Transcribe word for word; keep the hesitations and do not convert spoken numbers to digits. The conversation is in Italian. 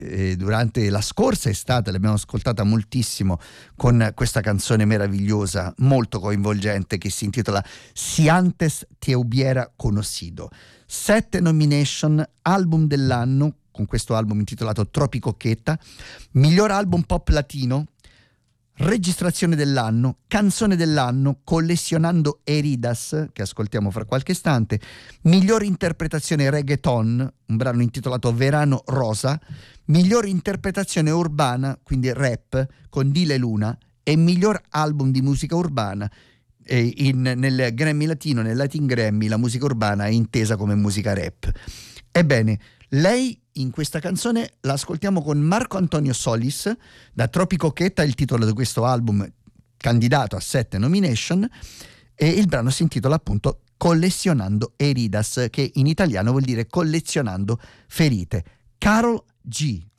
eh, durante la scorsa estate l'abbiamo ascoltata moltissimo con questa canzone meravigliosa, molto coinvolgente, che si intitola Si antes te hubiera conocido. Sette nomination, album dell'anno, con questo album intitolato Tropicochetta, miglior album pop latino, registrazione dell'anno, canzone dell'anno, Collezionando Heridas, che ascoltiamo fra qualche istante, miglior interpretazione reggaeton, un brano intitolato Verano Rosa, miglior interpretazione urbana, quindi rap, con Dile Luna, e miglior album di musica urbana. E in, nel Grammy Latino, nel Latin Grammy, la musica urbana è intesa come musica rap. Ebbene, lei in questa canzone la ascoltiamo con Marco Antonio Solis, da Tropicochetta, il titolo di questo album candidato a sette nomination, e il brano si intitola appunto Collezionando Heridas, che in italiano vuol dire collezionando ferite. Karol G.